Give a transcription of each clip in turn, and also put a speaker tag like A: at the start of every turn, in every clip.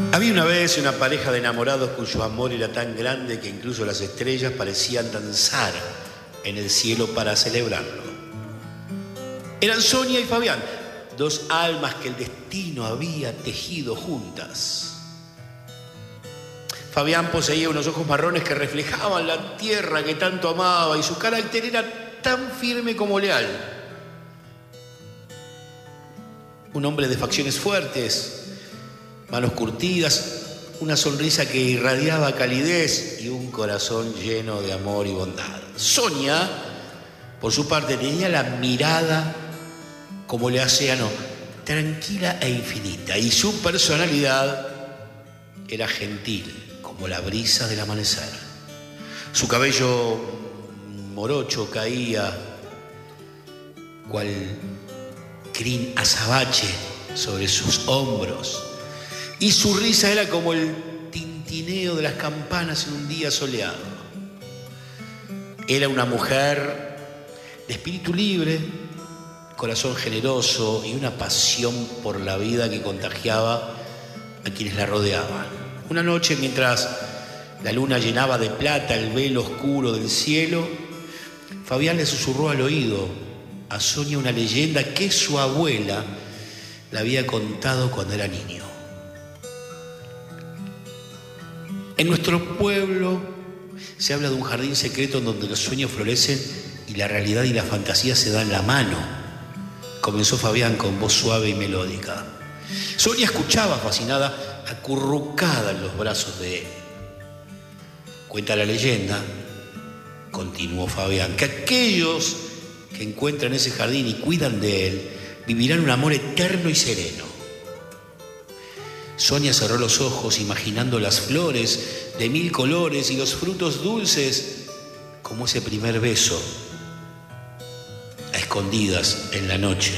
A: Había una vez una pareja de enamorados cuyo amor era tan grande que incluso las estrellas parecían danzar en el cielo para celebrarlo. Eran Sonia y Fabián, dos almas que el destino había tejido juntas. Fabián poseía unos ojos marrones que reflejaban la tierra que tanto amaba y su carácter era tan firme como leal. Un hombre de facciones fuertes, manos curtidas, una sonrisa que irradiaba calidez y un corazón lleno de amor y bondad. Sonia, por su parte, tenía la mirada como el océano, tranquila e infinita, y su personalidad era gentil, como la brisa del amanecer. Su cabello morocho caía cual crin azabache sobre sus hombros, y su risa era como el tintineo de las campanas en un día soleado. Era una mujer de espíritu libre, corazón generoso y una pasión por la vida que contagiaba a quienes la rodeaban. Una noche, mientras la luna llenaba de plata el velo oscuro del cielo, Fabián le susurró al oído a Sonia una leyenda que su abuela le había contado cuando era niño. En nuestro pueblo se habla de un jardín secreto en donde los sueños florecen y la realidad y la fantasía se dan la mano. Comenzó Fabián con voz suave y melódica. Sonia escuchaba fascinada, acurrucada en los brazos de él. Cuenta la leyenda, continuó Fabián, que aquellos que encuentran ese jardín y cuidan de él vivirán un amor eterno y sereno. Sonia cerró los ojos imaginando las flores de 1000 colores y los frutos dulces como ese primer beso a escondidas en la noche.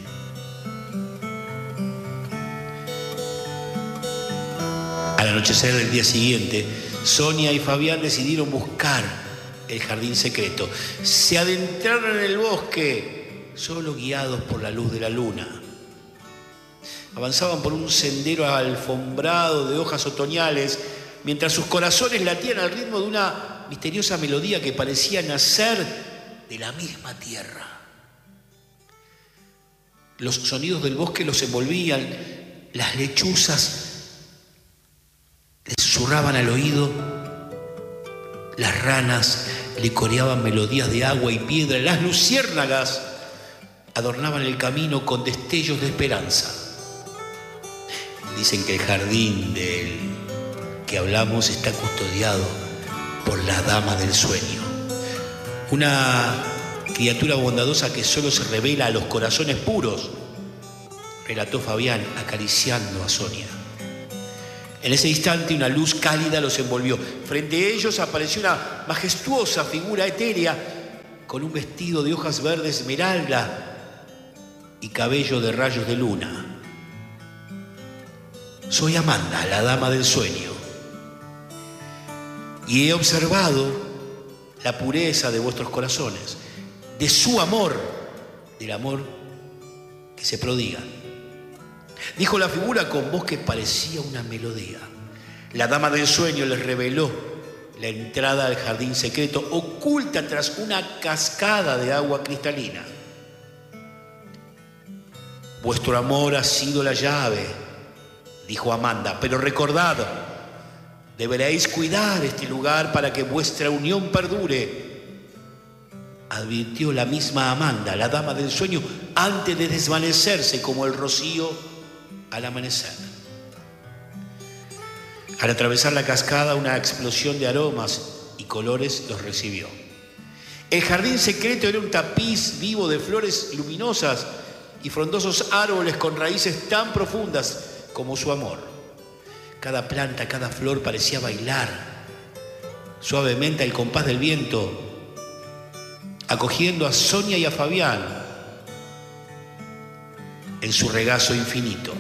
A: Al anochecer del día siguiente, Sonia y Fabián decidieron buscar el jardín secreto. Se adentraron en el bosque, solo guiados por la luz de la luna. Avanzaban por un sendero alfombrado de hojas otoñales, mientras sus corazones latían al ritmo de una misteriosa melodía que parecía nacer de la misma tierra. Los sonidos del bosque los envolvían, las lechuzas le susurraban al oído, las ranas le coreaban melodías de agua y piedra, las luciérnagas adornaban el camino con destellos de esperanza. Dicen que el jardín del que hablamos está custodiado por la dama del sueño, una criatura bondadosa que solo se revela a los corazones puros, relató Fabián acariciando a Sonia. En ese instante una luz cálida los envolvió. Frente a ellos apareció una majestuosa figura etérea con un vestido de hojas verdes esmeralda y cabello de rayos de luna. Soy Amanda, la dama del sueño, y he observado la pureza de vuestros corazones, de su amor, del amor que se prodiga. Dijo la figura con voz que parecía una melodía. La dama del sueño les reveló la entrada al jardín secreto, oculta tras una cascada de agua cristalina. Vuestro amor ha sido la llave, dijo Amanda, pero recordad, deberéis cuidar este lugar para que vuestra unión perdure. Advirtió la misma Amanda, la dama del sueño, antes de desvanecerse como el rocío al amanecer. Al atravesar la cascada, una explosión de aromas y colores los recibió. El jardín secreto era un tapiz vivo de flores luminosas y frondosos árboles con raíces tan profundas como su amor. Cada planta, cada flor parecía bailar suavemente al compás del viento, acogiendo a Sonia y a Fabián en su regazo infinito.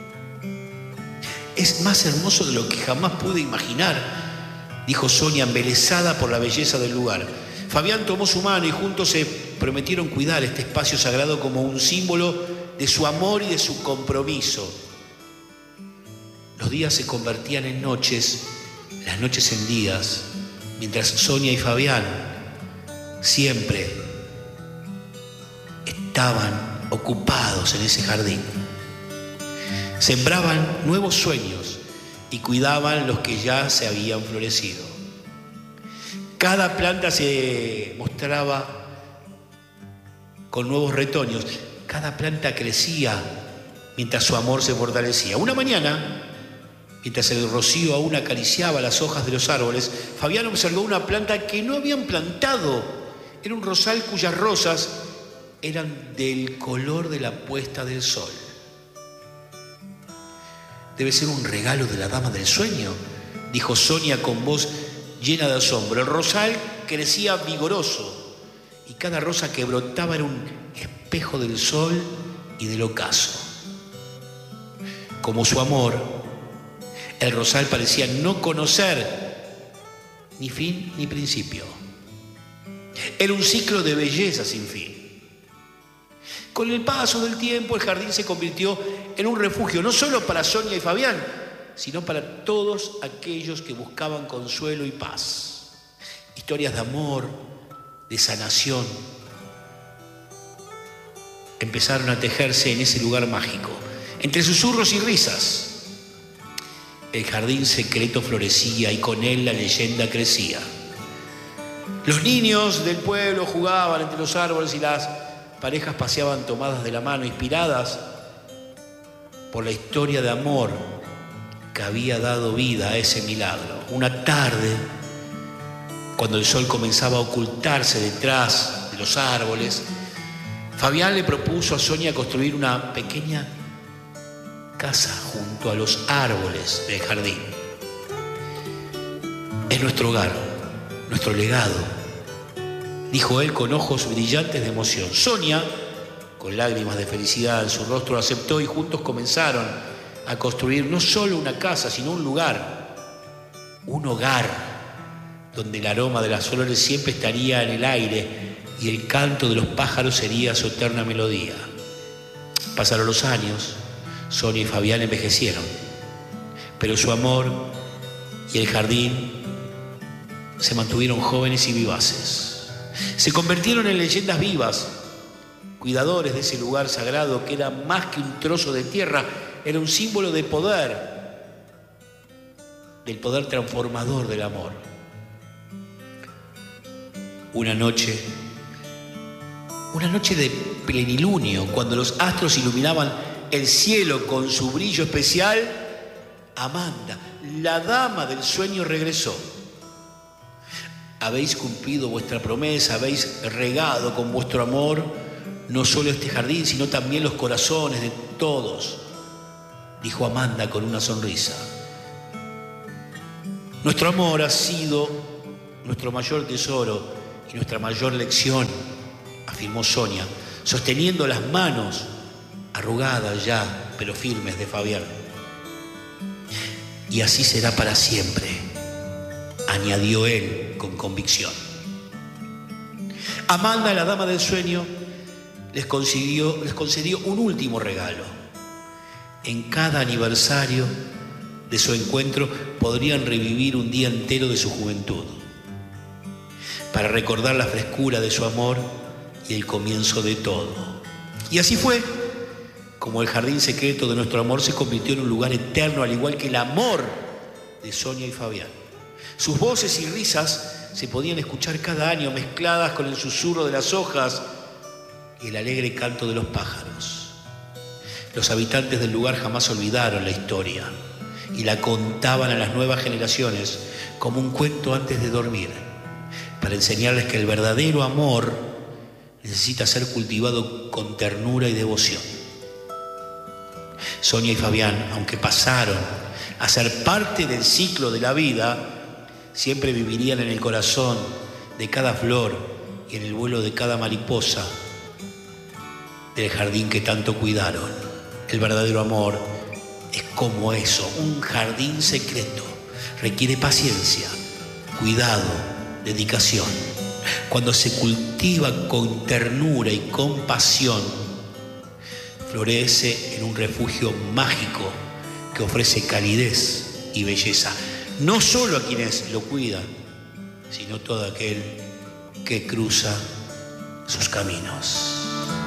A: Es más hermoso de lo que jamás pude imaginar, dijo Sonia, embelesada por la belleza del lugar. Fabián tomó su mano y juntos se prometieron cuidar este espacio sagrado como un símbolo de su amor y de su compromiso. Los días se convertían en noches, las noches en días, mientras Sonia y Fabián siempre estaban ocupados en ese jardín. Sembraban nuevos sueños y cuidaban los que ya se habían florecido. Cada planta se mostraba con nuevos retoños. Cada planta crecía mientras su amor se fortalecía. Una mañana, mientras el rocío aún acariciaba las hojas de los árboles, Fabián observó una planta que no habían plantado. Era un rosal cuyas rosas eran del color de la puesta del sol. Debe ser un regalo de la dama del sueño, dijo Sonia con voz llena de asombro. El rosal crecía vigoroso y cada rosa que brotaba era un espejo del sol y del ocaso. Como su amor, el rosal parecía no conocer ni fin ni principio. Era un ciclo de belleza sin fin. Con el paso del tiempo, el jardín se convirtió en un refugio, no solo para Sonia y Fabián, sino para todos aquellos que buscaban consuelo y paz. Historias de amor, de sanación, empezaron a tejerse en ese lugar mágico. Entre susurros y risas, el jardín secreto florecía y con él la leyenda crecía. Los niños del pueblo jugaban entre los árboles y las parejas paseaban tomadas de la mano, inspiradas por la historia de amor que había dado vida a ese milagro. Una tarde, cuando el sol comenzaba a ocultarse detrás de los árboles, Fabián le propuso a Sonia construir una pequeña casa junto a los árboles del jardín. Es nuestro hogar, nuestro legado, dijo él con ojos brillantes de emoción. Sonia, con lágrimas de felicidad en su rostro, aceptó y juntos comenzaron a construir no solo una casa, sino un lugar, un hogar, donde el aroma de las flores siempre estaría en el aire y el canto de los pájaros sería su eterna melodía. Pasaron los años, Sonia y Fabián envejecieron, pero su amor y el jardín se mantuvieron jóvenes y vivaces. Se convirtieron en leyendas vivas, cuidadores de ese lugar sagrado que era más que un trozo de tierra, era un símbolo de poder, del poder transformador del amor. Una noche de plenilunio, cuando los astros iluminaban el cielo con su brillo especial, Amanda, la dama del sueño, regresó. Habéis cumplido vuestra promesa, habéis regado con vuestro amor no solo este jardín, sino también los corazones de todos, dijo Amanda con una sonrisa. Nuestro amor ha sido nuestro mayor tesoro y nuestra mayor lección, afirmó Sonia, sosteniendo las manos arrugadas ya, pero firmes, de Fabián. Y así será para siempre, añadió él con convicción. Amanda, la dama del sueño, les concedió un último regalo. En cada aniversario de su encuentro podrían revivir un día entero de su juventud, para recordar la frescura de su amor y el comienzo de todo. Y así fue como el jardín secreto de nuestro amor se convirtió en un lugar eterno, al igual que el amor de Sonia y Fabián. Sus voces y risas se podían escuchar cada año, mezcladas con el susurro de las hojas y el alegre canto de los pájaros. Los habitantes del lugar jamás olvidaron la historia y la contaban a las nuevas generaciones como un cuento antes de dormir, para enseñarles que el verdadero amor necesita ser cultivado con ternura y devoción. Sonia y Fabián, aunque pasaron a ser parte del ciclo de la vida, siempre vivirían en el corazón de cada flor y en el vuelo de cada mariposa del jardín que tanto cuidaron. El verdadero amor es como eso, un jardín secreto. Requiere paciencia, cuidado, dedicación. Cuando se cultiva con ternura y compasión, florece en un refugio mágico que ofrece calidez y belleza, no solo a quienes lo cuidan, sino todo aquel que cruza sus caminos.